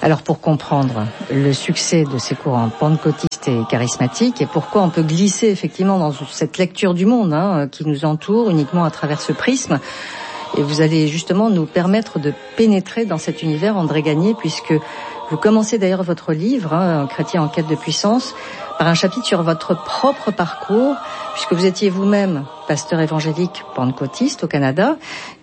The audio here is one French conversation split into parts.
Alors pour comprendre le succès de ces courants pentecôtistes et charismatiques et pourquoi on peut glisser effectivement dans cette lecture du monde qui nous entoure uniquement à travers ce prisme, et vous allez justement nous permettre de pénétrer dans cet univers, André Gagné, puisque vous commencez d'ailleurs votre livre, Un chrétien en quête de puissance, par un chapitre sur votre propre parcours, puisque vous étiez vous-même pasteur évangélique pentecôtiste au Canada,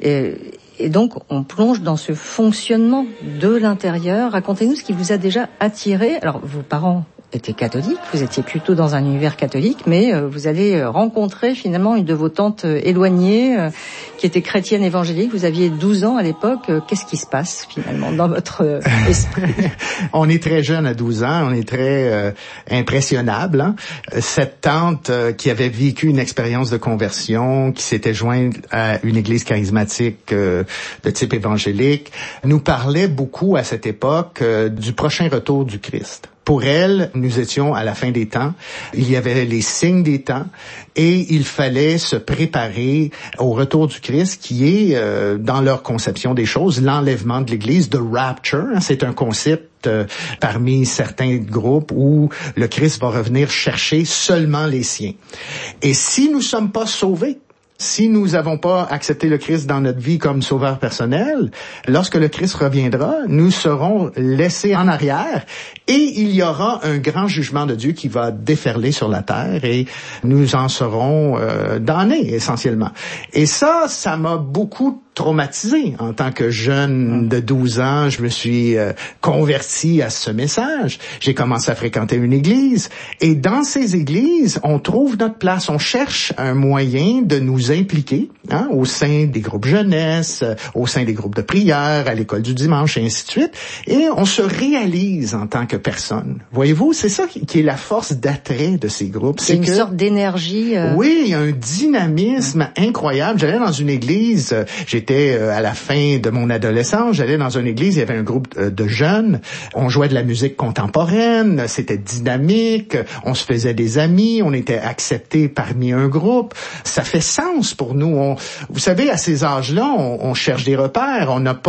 et donc on plonge dans ce fonctionnement de l'intérieur. Racontez-nous ce qui vous a déjà attiré. Alors vos parents étaient catholiques, vous étiez plutôt dans un univers catholique, mais vous allez rencontrer finalement une de vos tantes éloignées qui était chrétienne évangélique. Vous aviez 12 ans à l'époque. Qu'est-ce qui se passe finalement dans votre esprit? On est très jeune à 12 ans, on est très impressionnable. Hein? Cette tante qui avait vécu une expérience de conversion, qui s'était jointe à une église charismatique de type évangélique, nous parlait beaucoup à cette époque du prochain retour du Christ. Pour elle, nous étions à la fin des temps. Il y avait les signes des temps et il fallait se préparer au retour du Christ qui est, dans leur conception des choses, l'enlèvement de l'Église, the rapture. C'est un concept parmi certains groupes où le Christ va revenir chercher seulement les siens. Et si nous sommes pas sauvés, si nous n'avons pas accepté le Christ dans notre vie comme sauveur personnel, lorsque le Christ reviendra, nous serons laissés en arrière et il y aura un grand jugement de Dieu qui va déferler sur la terre et nous en serons damnés essentiellement. Et ça m'a beaucoup traumatisé en tant que jeune de 12 ans. Je me suis converti à ce message. J'ai commencé à fréquenter une église et dans ces églises, on trouve notre place. On cherche un moyen de nous impliquer au sein des groupes jeunesse, au sein des groupes de prière, à l'école du dimanche et ainsi de suite. Et on se réalise en tant que personne. Voyez-vous, c'est ça qui est la force d'attrait de ces groupes. C'est une sorte d'énergie. Oui, il y a un dynamisme incroyable. J'allais dans une église, j'étais à la fin de mon adolescence, j'allais dans une église, il y avait un groupe de jeunes, on jouait de la musique contemporaine, c'était dynamique, on se faisait des amis, on était acceptés parmi un groupe. Ça fait sens pour nous. Vous savez, à ces âges-là, on cherche des repères,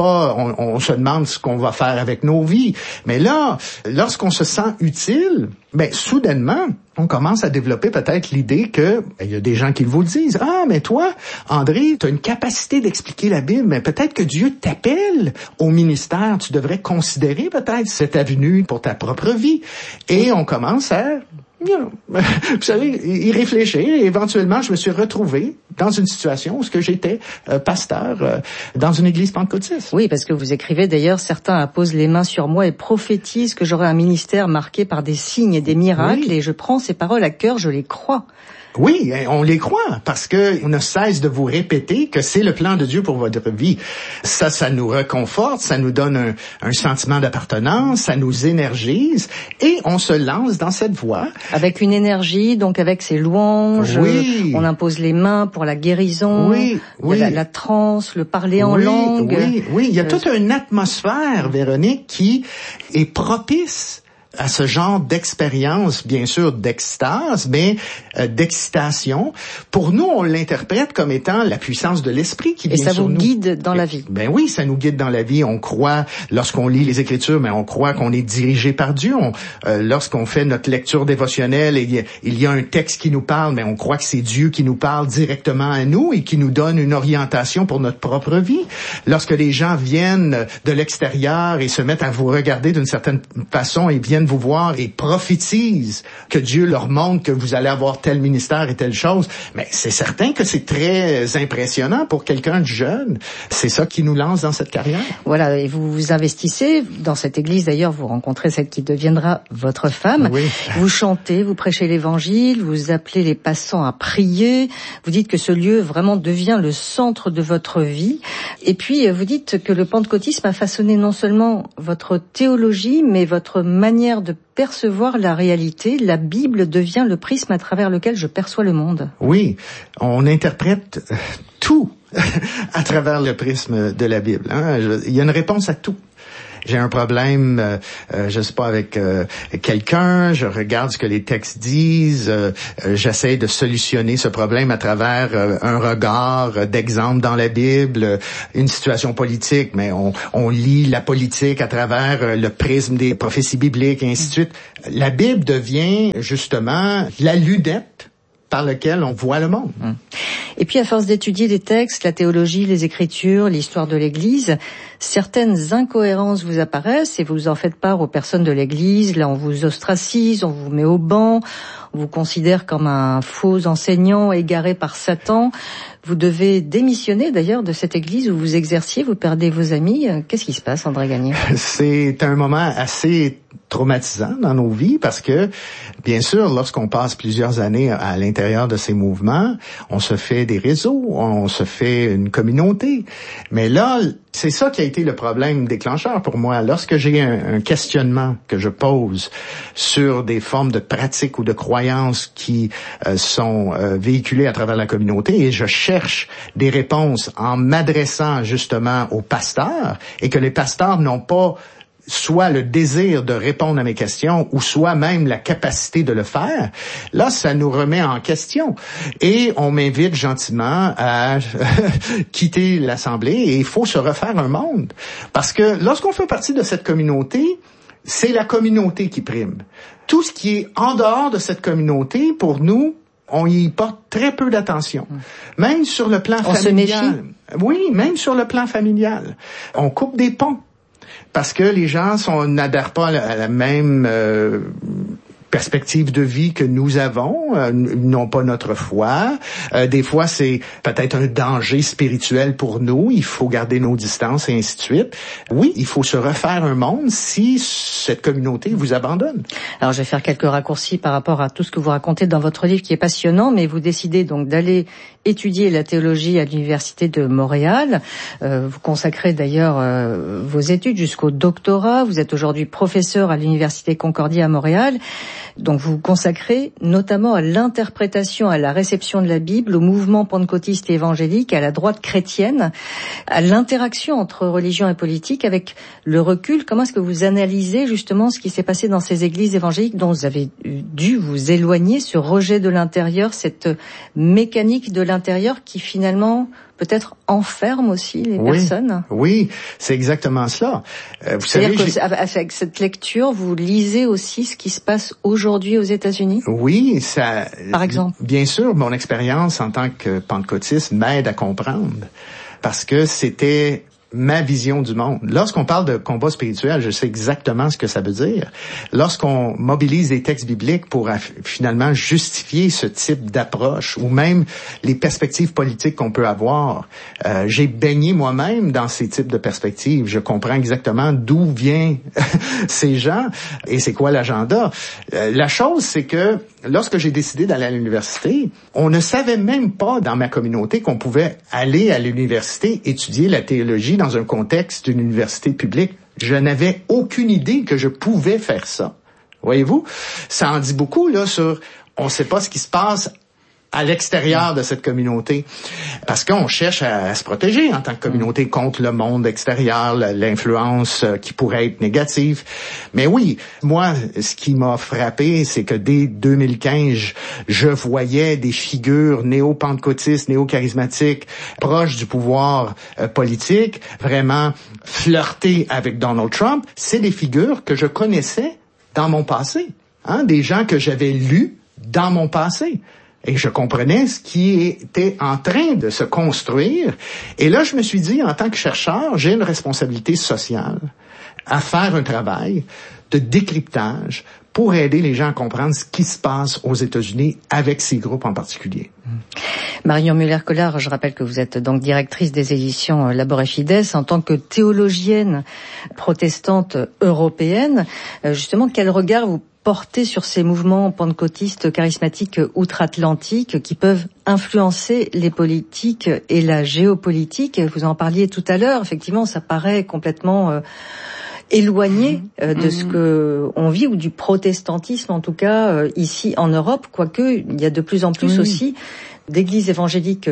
on se demande ce qu'on va faire avec nos vies. Mais là, lorsqu'on se sent utile, soudainement, on commence à développer peut-être l'idée que, il y a des gens qui vous le disent, mais toi, André, tu as une capacité d'expliquer la Bible, mais peut-être que Dieu t'appelle au ministère, tu devrais considérer peut-être cette avenue pour ta propre vie. Et on commence à, vous savez, y réfléchir. Et éventuellement, je me suis retrouvé dans une situation où j'étais pasteur dans une église pentecôtiste. Oui, parce que vous écrivez d'ailleurs, certains apposent les mains sur moi et prophétisent que j'aurai un ministère marqué par des signes et des miracles, et je prends ces paroles à cœur, je les crois. Oui, on les croit parce que on ne cesse de vous répéter que c'est le plan de Dieu pour votre vie. Ça nous réconforte, ça nous donne un sentiment d'appartenance, ça nous énergise et on se lance dans cette voie. Avec une énergie, donc avec ses louanges, on impose les mains pour la guérison, la transe, le parler en langue. Oui, il y a toute une atmosphère, Véronique, qui est propice à ce genre d'expérience, bien sûr, d'extase, mais d'excitation. Pour nous, on l'interprète comme étant la puissance de l'esprit qui vient sur nous. Et ça vous guide dans la vie. Ben oui, ça nous guide dans la vie. On croit, lorsqu'on lit les Écritures, mais on croit qu'on est dirigé par Dieu. Lorsqu'on fait notre lecture dévotionnelle, il y a un texte qui nous parle, mais on croit que c'est Dieu qui nous parle directement à nous et qui nous donne une orientation pour notre propre vie. Lorsque les gens viennent de l'extérieur et se mettent à vous regarder d'une certaine façon et viennent vous voir et prophétisent que Dieu leur montre que vous allez avoir tel ministère et telle chose, mais c'est certain que c'est très impressionnant pour quelqu'un de jeune. C'est ça qui nous lance dans cette carrière. Voilà, et vous vous investissez dans cette église. D'ailleurs, vous rencontrez celle qui deviendra votre femme. Oui. Vous chantez, vous prêchez l'évangile, vous appelez les passants à prier. Vous dites que ce lieu vraiment devient le centre de votre vie. Et puis, vous dites que le pentecôtisme a façonné non seulement votre théologie, mais votre manière de percevoir la réalité. La Bible devient le prisme à travers lequel je perçois le monde. Oui, on interprète tout à travers le prisme de la Bible. Il y a une réponse à tout. j'ai un problème, je sais pas, avec quelqu'un, je regarde ce que les textes disent, j'essaie de solutionner ce problème à travers un regard d'exemple dans la Bible, une situation politique, mais on lit la politique à travers le prisme des prophéties bibliques et ainsi de suite. La Bible devient justement la lunette par laquelle on voit le monde. Et puis, à force d'étudier les textes, la théologie, les Écritures, l'histoire de l'Église, certaines incohérences vous apparaissent et vous en faites part aux personnes de l'Église. Là, on vous ostracise, on vous met au banc, on vous considère comme un faux enseignant égaré par Satan. Vous devez démissionner d'ailleurs de cette église où vous exerciez, vous perdez vos amis. Qu'est-ce qui se passe, André Gagné? C'est un moment assez traumatisant dans nos vies parce que, bien sûr, lorsqu'on passe plusieurs années à l'intérieur de ces mouvements, on se fait des réseaux, on se fait une communauté. Mais là, c'est ça qui a été le problème déclencheur pour moi. Lorsque j'ai un questionnement que je pose sur des formes de pratiques ou de croyances qui sont véhiculées à travers la communauté et je cherche des réponses en m'adressant justement aux pasteurs et que les pasteurs n'ont pas soit le désir de répondre à mes questions ou soit même la capacité de le faire, là, ça nous remet en question. Et on m'invite gentiment à quitter l'Assemblée et il faut se refaire un monde. Parce que lorsqu'on fait partie de cette communauté, c'est la communauté qui prime. Tout ce qui est en dehors de cette communauté, pour nous, on y porte très peu d'attention. Même sur le plan familial. On se méfie? Oui, même sur le plan familial. On coupe des ponts. Parce que les gens n'adhèrent pas à la même perspective de vie que nous avons, n'ont pas notre foi. Des fois, c'est peut-être un danger spirituel pour nous. Il faut garder nos distances et ainsi de suite. Oui, il faut se refaire un monde si cette communauté vous abandonne. Alors, je vais faire quelques raccourcis par rapport à tout ce que vous racontez dans votre livre qui est passionnant, mais vous décidez donc d'aller étudier la théologie à l'Université de Montréal. Vous consacrez d'ailleurs vos études jusqu'au doctorat. Vous êtes aujourd'hui professeur à l'Université Concordia à Montréal. Donc vous vous consacrez notamment à l'interprétation, à la réception de la Bible, au mouvement pentecôtiste et évangélique, à la droite chrétienne, à l'interaction entre religion et politique. Avec le recul, comment est-ce que vous analysez justement ce qui s'est passé dans ces églises évangéliques dont vous avez dû vous éloigner, ce rejet de l'intérieur, cette mécanique de l'intérieur qui finalement peut-être enferme aussi les personnes? Oui, c'est exactement cela. Vous C'est-à-dire qu'avec cette lecture, vous lisez aussi ce qui se passe aujourd'hui aux États-Unis? Oui, ça. Par exemple? Bien sûr, mon expérience en tant que pentecôtiste m'aide à comprendre parce que c'était ma vision du monde. Lorsqu'on parle de combat spirituel, je sais exactement ce que ça veut dire. Lorsqu'on mobilise les textes bibliques pour finalement justifier ce type d'approche ou même les perspectives politiques qu'on peut avoir, j'ai baigné moi-même dans ces types de perspectives. Je comprends exactement d'où viennent ces gens et c'est quoi l'agenda. La chose, c'est que lorsque j'ai décidé d'aller à l'université, on ne savait même pas dans ma communauté qu'on pouvait aller à l'université étudier la théologie dans un contexte d'une université publique. Je n'avais aucune idée que je pouvais faire ça. Voyez-vous? Ça en dit beaucoup, là, sur on ne sait pas ce qui se passe à l'extérieur de cette communauté. Parce qu'on cherche à se protéger en tant que communauté contre le monde extérieur, l'influence qui pourrait être négative. Mais oui, moi, ce qui m'a frappé, c'est que dès 2015, je voyais des figures néo-pentecôtistes, néo-charismatiques, proches du pouvoir politique, vraiment flirter avec Donald Trump. C'est des figures que je connaissais dans mon passé, des gens que j'avais lus dans mon passé. Et je comprenais ce qui était en train de se construire. Et là, je me suis dit, en tant que chercheur, j'ai une responsabilité sociale à faire un travail de décryptage pour aider les gens à comprendre ce qui se passe aux États-Unis avec ces groupes en particulier. Marion Muller-Collard, je rappelle que vous êtes donc directrice des éditions Labor et Fides. En tant que théologienne protestante européenne, justement, quel regard vous porter sur ces mouvements pentecôtistes charismatiques outre-Atlantique qui peuvent influencer les politiques et la géopolitique? Vous en parliez tout à l'heure, effectivement, ça paraît complètement éloigné de ce que on vit, ou du protestantisme en tout cas ici en Europe, quoique il y a de plus en plus aussi d'églises évangéliques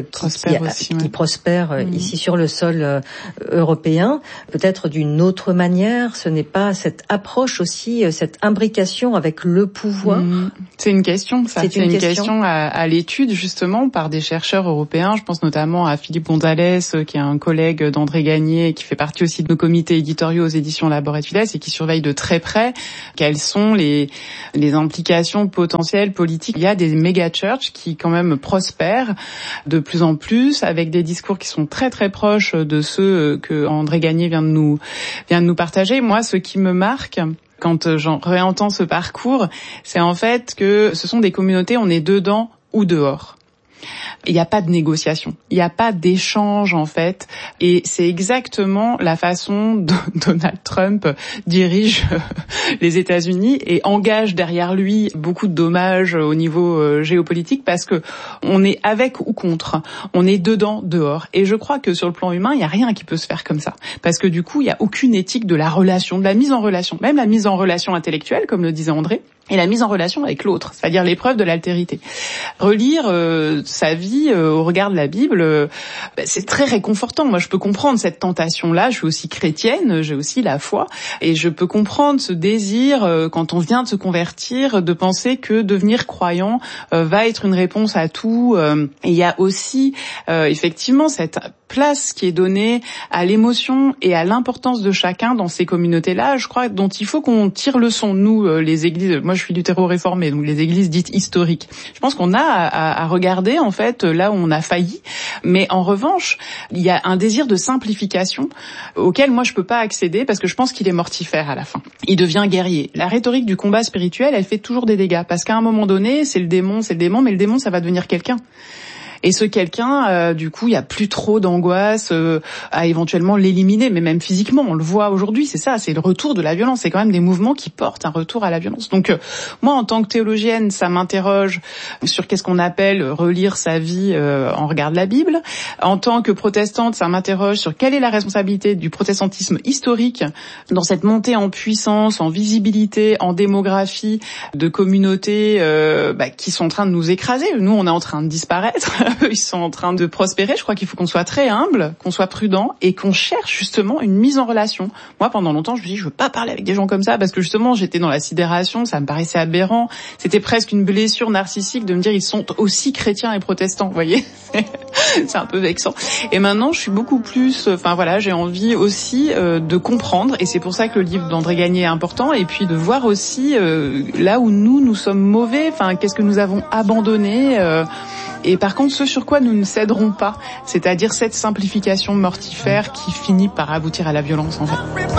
qui prospèrent ici sur le sol européen. Peut-être d'une autre manière, ce n'est pas cette approche aussi, cette imbrication avec le pouvoir. C'est une question, ça. C'est une question à l'étude, justement, par des chercheurs européens. Je pense notamment à Philippe Gonzalez, qui est un collègue d'André Gagné, qui fait partie aussi de nos comités éditoriaux aux éditions Labor et Fides et qui surveille de très près quelles sont les implications potentielles politiques. Il y a des méga-churches qui, quand même, prospèrent de plus en plus avec des discours qui sont très très proches de ceux que André Gagné vient de nous partager. Moi, ce qui me marque quand j'en réentends ce parcours, c'est en fait que ce sont des communautés, on est dedans ou dehors. Il n'y a pas de négociation, il n'y a pas d'échange en fait, et c'est exactement la façon dont Donald Trump dirige les États-Unis et engage derrière lui beaucoup de dommages au niveau géopolitique parce que on est avec ou contre, on est dedans, dehors. Et je crois que sur le plan humain, il n'y a rien qui peut se faire comme ça, parce que du coup, il n'y a aucune éthique de la relation, de la mise en relation, même la mise en relation intellectuelle, comme le disait André, et la mise en relation avec l'autre, c'est-à-dire l'épreuve de l'altérité. Relire sa vie au regard de la Bible, c'est très réconfortant. Moi, je peux comprendre cette tentation-là. Je suis aussi chrétienne, j'ai aussi la foi, et je peux comprendre ce désir, quand on vient de se convertir, de penser que devenir croyant va être une réponse à tout. Et il y a aussi effectivement cette place qui est donnée à l'émotion et à l'importance de chacun dans ces communautés-là, je crois, dont il faut qu'on tire leçon, nous, les églises. Moi, je suis luthéro-réformé, donc les églises dites historiques. Je pense qu'on a à regarder, en fait, là où on a failli. Mais en revanche, il y a un désir de simplification auquel moi, je peux pas accéder parce que je pense qu'il est mortifère à la fin. Il devient guerrier. La rhétorique du combat spirituel, elle fait toujours des dégâts parce qu'à un moment donné, c'est le démon, mais le démon, ça va devenir quelqu'un. Et ce quelqu'un, du coup, il y a plus trop d'angoisse à éventuellement l'éliminer, mais même physiquement, on le voit aujourd'hui, c'est ça, c'est le retour de la violence. C'est quand même des mouvements qui portent un retour à la violence. Donc, moi, en tant que théologienne, ça m'interroge sur qu'est-ce qu'on appelle relire sa vie en regard de la Bible. En tant que protestante, ça m'interroge sur quelle est la responsabilité du protestantisme historique dans cette montée en puissance, en visibilité, en démographie de communautés qui sont en train de nous écraser. Nous, on est en train de disparaître. Ils sont en train de prospérer. Je crois qu'il faut qu'on soit très humble, qu'on soit prudent et qu'on cherche justement une mise en relation. Moi, pendant longtemps, je me dis, je veux pas parler avec des gens comme ça parce que justement, j'étais dans la sidération, ça me paraissait aberrant. C'était presque une blessure narcissique de me dire, ils sont aussi chrétiens et protestants, vous voyez. C'est un peu vexant. Et maintenant, je suis beaucoup plus, j'ai envie aussi de comprendre, et c'est pour ça que le livre d'André Gagné est important, et puis de voir aussi là où nous sommes mauvais, qu'est-ce que nous avons abandonné. Et par contre, ce sur quoi nous ne céderons pas, c'est-à-dire cette simplification mortifère qui finit par aboutir à la violence, en fait.